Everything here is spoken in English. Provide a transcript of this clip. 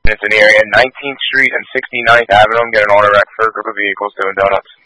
It's in the area, 19th Street and 69th Avenue. I'm getting an auto wreck for a group of vehicles doing donuts.